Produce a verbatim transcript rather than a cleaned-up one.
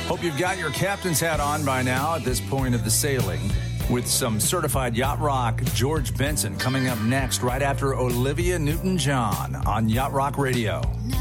Hope you've got your captain's hat on by now at this point of the sailing. With some certified yacht rock, George Benson coming up next right after Olivia Newton-John on Yacht Rock Radio.